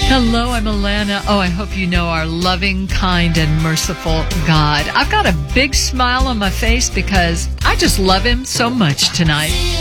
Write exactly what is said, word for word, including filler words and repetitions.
Hello, I'm Alana. Oh, I hope you know our loving, kind, and merciful God. I've got a big smile on my face because I just love him so much tonight.